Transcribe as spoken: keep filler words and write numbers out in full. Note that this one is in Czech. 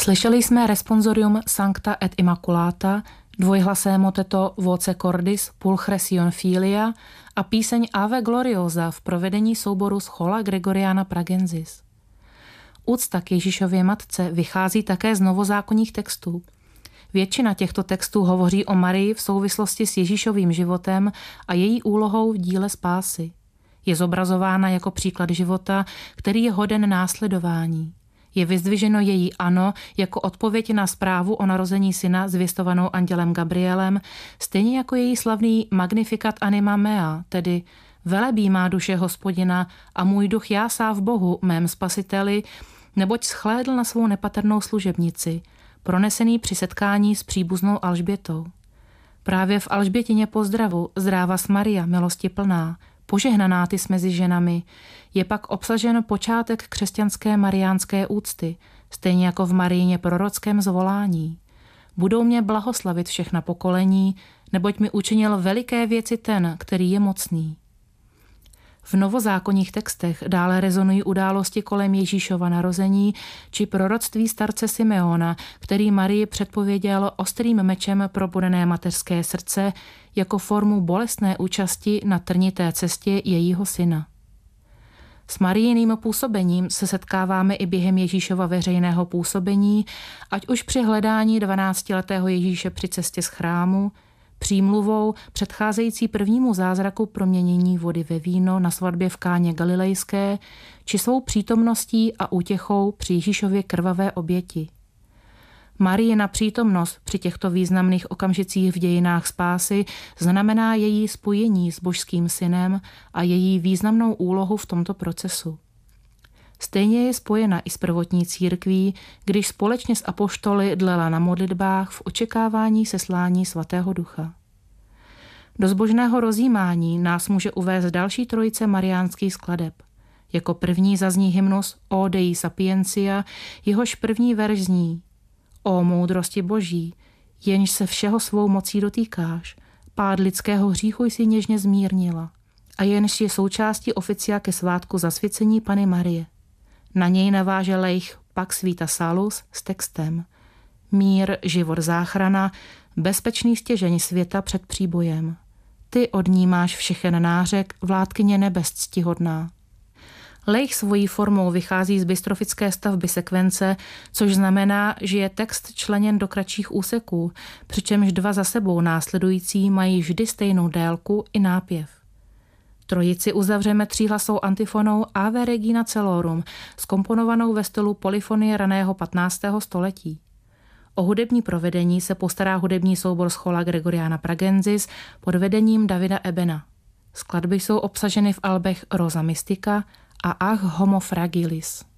Slyšeli jsme responsorium Sancta et Immaculata, dvojhlasé moteto Voce Cordis Pulchre Sion Filia a píseň Ave Gloriosa v provedení souboru Schola Gregoriana Pragensis. Úcta k Ježíšově matce vychází také z novozákonních textů. Většina těchto textů hovoří o Marii v souvislosti s Ježíšovým životem a její úlohou v díle spásy. Je zobrazována jako příklad života, který je hoden následování. Je vyzdviženo její ano jako odpověď na zprávu o narození syna zvěstovanou andělem Gabrielem, stejně jako její slavný Magnificat anima mea, tedy velebí má duše Hospodina a můj duch jásá v Bohu, mém spasiteli, neboť shlédl na svou nepatrnou služebnici, pronesený při setkání s příbuznou Alžbětou. Právě v Alžbětině pozdravu Zdrávas Maria, milosti plná, požehnaná ty mezi ženami, je pak obsažen počátek křesťanské mariánské úcty, stejně jako v Mariině prorockém zvolání. Budou mě blahoslavit všechna pokolení, neboť mi učinil veliké věci ten, který je mocný. V novozákonních textech dále rezonují události kolem Ježíšova narození či proroctví starce Simeona, který Marii předpověděl ostrým mečem probodené mateřské srdce jako formu bolestné účasti na trnité cestě jejího syna. S Marijiným působením se setkáváme i během Ježíšova veřejného působení, ať už při hledání dvanáctiletého Ježíše při cestě z chrámu, přímluvou předcházející prvnímu zázraku proměnění vody ve víno na svatbě v Káně Galilejské, či svou přítomností a útěchou při Ježíšově krvavé oběti. Marijina přítomnost při těchto významných okamžicích v dějinách spásy znamená její spojení s božským synem a její významnou úlohu v tomto procesu. Stejně je spojena i s prvotní církví, když společně s apoštoly dlela na modlitbách v očekávání seslání svatého ducha. Do zbožného rozjímání nás může uvést další trojice mariánských skladeb. Jako první zazní hymnus O Dei Sapientia, jehož první verš zní: O moudrosti boží, jenž se všeho svou mocí dotýkáš, pád lidského hříchu jsi něžně zmírnila a jenž je součástí oficia ke svátku zasvěcení Panny Marie. Na něj naváže Lejch Pax Vita Salus s textem: Mír, život, záchrana, bezpečný stěžeň světa před příbojem. Ty od ní máš všechen nářek, vládkyně nebes ctihodná. Lejch svojí formou vychází z bystrofické stavby sekvence, což znamená, že je text členěn do kratších úseků, přičemž dva za sebou následující mají vždy stejnou délku i nápěv. Trojici uzavřeme tříhlasou antifonou Ave Regina Celorum, skomponovanou ve stylu polyfonie raného patnáctého století. O hudební provedení se postará hudební soubor Schola Gregoriana Pragensis pod vedením Davida Ebena. Skladby jsou obsaženy v albech Rosa Mystica a Ach Homo Fragilis.